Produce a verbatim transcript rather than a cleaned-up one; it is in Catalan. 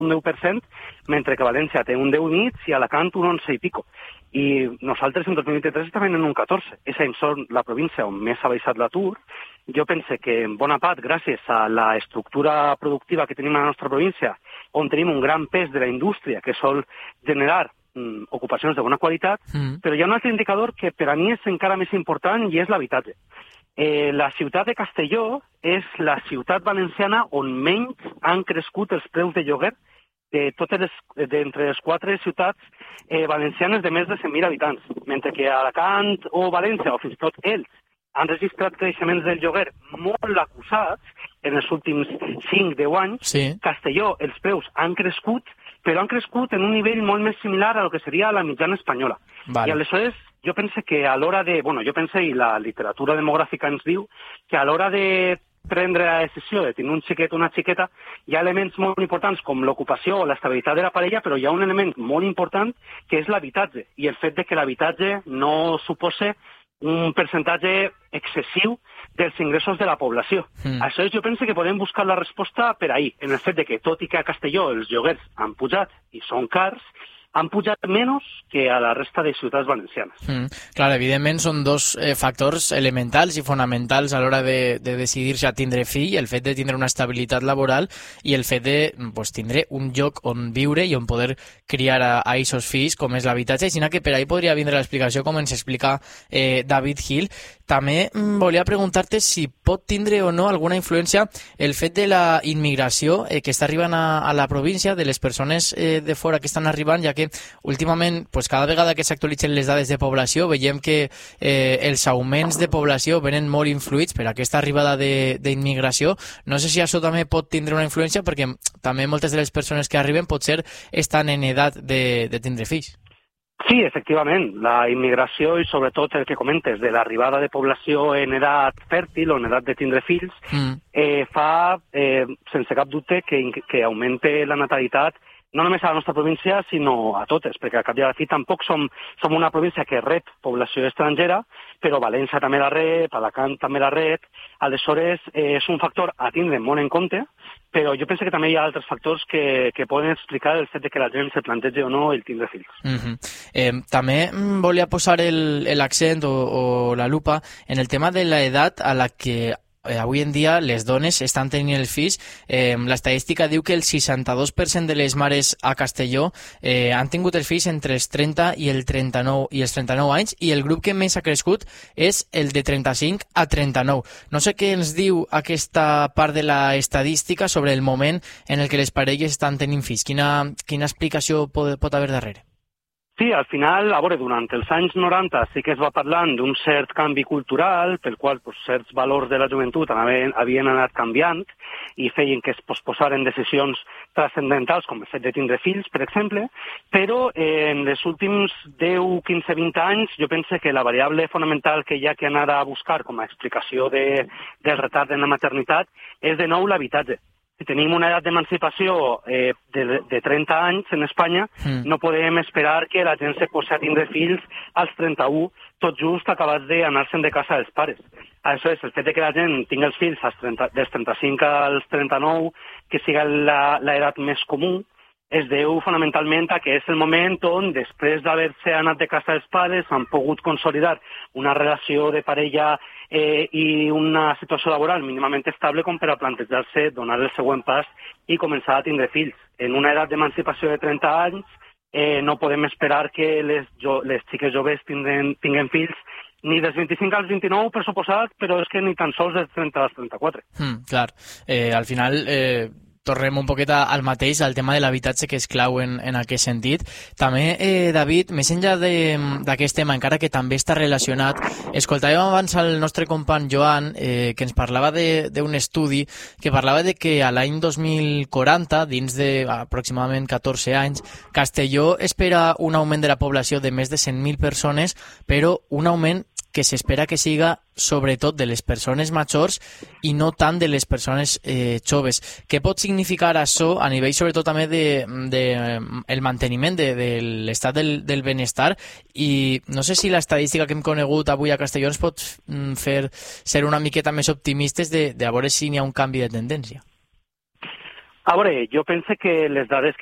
un deu per cent, mentre que València té un deu i mig i Alacant un onze i pico. I nosaltres en dos mil vint-i-tres estem en un catorze. És a dir, la província on més ha baixat l'atur. Jo penso que en bona part, gràcies a la estructura productiva que tenim a la nostra província, on tenim un gran pes de la indústria que sol generar mm, ocupacions de bona qualitat, mm. però hi ha un altre indicador que per a mi és encara més important i és l'habitatge. Eh, la ciutat de Castelló és la ciutat valenciana on menys han crescut els preus de lloguer de totes les, d'entre les quatre ciutats eh, valencianes de més de cent mil habitants, mentre que Alacant o València, o fins i tot ells, han registrat creixements del lloguer molt acusats en els últims cinc a deu anys. Sí. Castelló, els preus han crescut, però han crescut en un nivell molt més similar a lo que seria la mitjana espanyola. Vale. I aleshores jo penso que a l'hora de... Bueno, jo penso, i la literatura demogràfica ens diu, que a l'hora de prendre la decisió de tenir un xiquet o una xiqueta, hi ha elements molt importants com l'ocupació o l'estabilitat de la parella, però hi ha un element molt important que és l'habitatge, i el fet de que l'habitatge no suposa un percentatge excessiu dels ingressos de la població. Mm. Això jo penso que podem buscar la resposta per ahir, en el fet de que, tot i que a Castelló els lloguers han pujat i són cars, han pujat menys que a la resta de ciutats valencianes. Mm, clar, evidentment són dos eh, factors elementals i fonamentals a l'hora de, de decidir-se a tindre fill, el fet de tindre una estabilitat laboral i el fet de pues, tindre un lloc on viure i on poder criar a aquests fills, com és l'habitatge, sinó que per ahí podria vindre l'explicació, com ens explica eh, David Hill. També mm, volia preguntar-te si pot tindre o no alguna influència el fet de la immigració eh, que està arribant a, a la província, de les persones eh, de fora que estan arribant, ja que últimament, pues, cada vegada que s'actualitzen les dades de població, veiem que eh, els augments de població venen molt influïts per aquesta arribada d'immigració. No sé si això també pot tindre una influència, perquè també moltes de les persones que arriben potser estan en edat de, de tindre fills. Sí, efectivament, la immigració i sobretot el que comentes de l'arribada de població en edat fèrtil o en edat de tindre fills mm. eh, fa, eh, sense cap dubte, que, que augmente la natalitat no només a la nostra província, sinó a totes, perquè al cap i a la fi tampoc som, som una província que rep població estrangera, però València també la rep, Alacant també la rep, aleshores eh, és un factor a tindre molt en compte, però jo penso que també hi ha altres factors que, que poden explicar el fet de que la gent se plantegi o no el tindre fills. Mm-hmm. eh, també volia posar l'accent o, o la lupa en el tema de l'edat a la que Eh, avui en dia les dones estan tenint els fills. Eh, l'estadística diu que el seixanta-dos per cent de les mares a Castelló eh, han tingut els fills entre els trenta i el trenta-nou i els trenta-nou anys, i el grup que més ha crescut és el de trenta-cinc a trenta-nou. No sé què ens diu aquesta part de la estadística sobre el moment en el que les parelles estan tenint fills. Quina, quina explicació pot, pot haver darrere? Sí, al final, a veure, durant els anys noranta sí que es va parlant d'un cert canvi cultural, pel qual pues, certs valors de la joventut havien, havien anat canviant i feien que es posposaren decisions transcendentals, com el fet de tindre fills, per exemple, però eh, en els últims deu, quinze, vint anys jo penso que la variable fonamental que hi ha que anar a buscar com a explicació de, del retard en la maternitat és de nou l'habitatge. Si tenim una edat d'emancipació eh, de, de trenta anys en Espanya, mm. no podem esperar que la gent se posi a tindre fills als trenta-u, tot just acabats d'anar-se'n de casa dels pares. Això és, el fet de que la gent tingui els fills als trenta, dels trenta-cinc als trenta-nou, que siga l'edat més comú, es deu fonamentalment a que és el moment on, després d'haver-se anat de casa dels pares, han pogut consolidar una relació de parella eh, i una situació laboral mínimament estable com per a plantejar-se, donar el següent pas i començar a tindre fills. En una edat d'emancipació de trenta anys eh, no podem esperar que les, jo, les xiques joves tinguen, tinguen fills ni dels vint-i-cinc als vint-i-nou, per suposat, però és que ni tan sols dels trenta als trenta-quatre. Mm, clar, eh, al final... Eh... tornem un poquet al mateix, al tema de l'habitatge, que és clau en, en aquest sentit. També, eh, David, més enllà d'aquest tema, encara que també està relacionat, escoltàvem abans al nostre company Joan, eh, que ens parlava d'un estudi que parlava de que a l'any dos mil quaranta, dins d'aproximadament catorze anys, Castelló espera un augment de la població de més de cent mil persones, però un augment que s'espera que siga sobretot de les persones majors i no tant de les persones eh, joves. Què pot significar això a nivell sobretot també de, de el manteniment de, de l'estat del, del benestar? I no sé si l'estadística que hem conegut avui a Castelló ens pot fer ser una miqueta més optimistes de, de a veure si n'hi ha un canvi de tendència. A veure, jo penso que les dades